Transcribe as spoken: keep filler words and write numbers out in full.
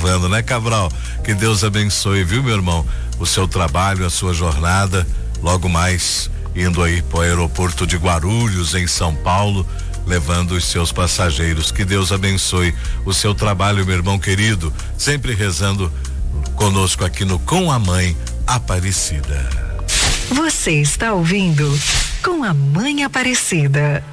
levando, né, Cabral? Que Deus abençoe, viu, meu irmão? O seu trabalho, a sua jornada, logo mais indo aí para o aeroporto de Guarulhos, em São Paulo, levando os seus passageiros. Que Deus abençoe o seu trabalho, meu irmão querido, sempre rezando conosco aqui no Com a Mãe Aparecida. Você está ouvindo Com a Mãe Aparecida.